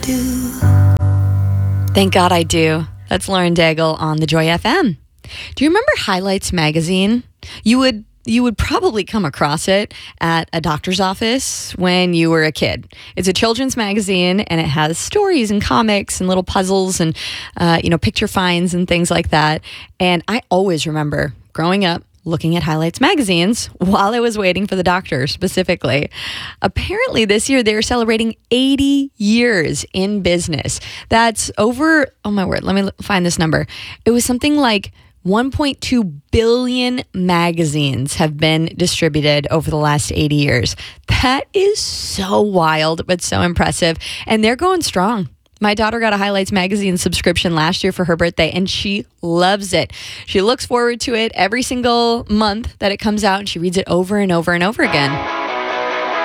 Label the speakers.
Speaker 1: Thank God I Do. That's Lauren Daigle on the Joy FM. Do you remember Highlights magazine? You would probably come across it at a doctor's office when you were a kid. It's a children's magazine, and it has stories and comics and little puzzles and picture finds and things like that. And I always remember growing up looking at Highlights magazines while I was waiting for the doctor specifically. Apparently this year they're celebrating 80 years in business. That's over, oh my word, let me find this number. It was something like 1.2 billion magazines have been distributed over the last 80 years. That is so wild, but so impressive. And they're going strong. My daughter got a Highlights magazine subscription last year for her birthday, and she loves it. She looks forward to it every single month that it comes out, and she reads it over and over and over again.